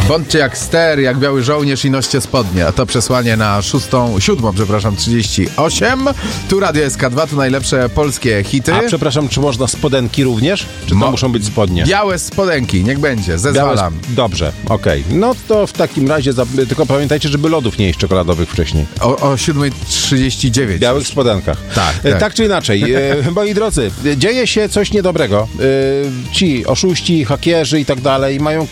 Bądźcie jak ster, jak biały żołnierz i noście spodnie. A to przesłanie na 7:38. Tu Radio SK2, tu najlepsze polskie hity. A przepraszam, czy można spodenki również? Czy to muszą być spodnie? Białe spodenki, niech będzie, zezwalam. Dobrze, okej. No to w takim razie, tylko pamiętajcie, żeby lodów nie jeść czekoladowych wcześniej. O 7:39. W białych spodenkach. Tak. Tak czy inaczej, moi drodzy, dzieje się coś niedobrego. Ci oszuści, hakierzy i tak dalej mają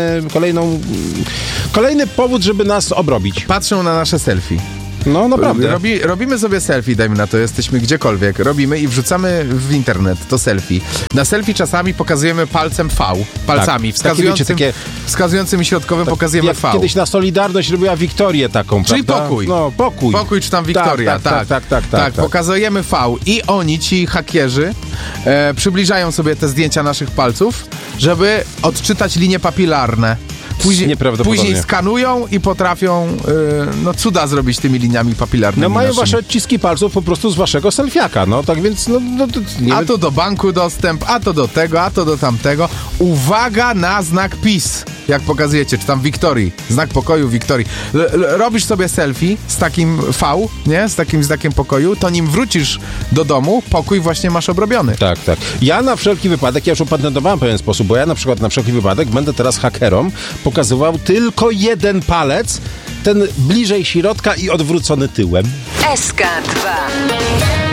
kolejny powód, żeby nas obrobić. Patrzą na nasze selfie. No naprawdę. Robimy sobie selfie, dajmy na to, jesteśmy gdziekolwiek, robimy i wrzucamy w internet to selfie. Na selfie czasami pokazujemy palcem V, palcami, tak, wskazującym i środkowym pokazujemy jak V. Kiedyś na Solidarność robiła Wiktorię taką, czyli prawda? pokój. No, pokój. Pokój czy tam Wiktoria, tak. Pokazujemy V i oni, ci hakierzy, przybliżają sobie te zdjęcia naszych palców, żeby odczytać linie papilarne. Później skanują i potrafią cuda zrobić tymi liniami papilarnymi. No mają naszymi. wasze odciski palców po prostu z waszego selfiaka, no tak więc... A to do banku dostęp, a to do tego, a to do tamtego. Uwaga na znak PiS, jak pokazujecie, czy tam Wiktorii, znak pokoju Wiktorii. Robisz sobie selfie z takim V, nie? Z takim znakiem pokoju, to nim wrócisz do domu, pokój właśnie masz obrobiony. Tak. Ja na wszelki wypadek, ja już opatentowałem w pewien sposób, bo ja na przykład na wszelki wypadek będę teraz hakerom pokazywał tylko jeden palec, ten bliżej środka i odwrócony tyłem. SK2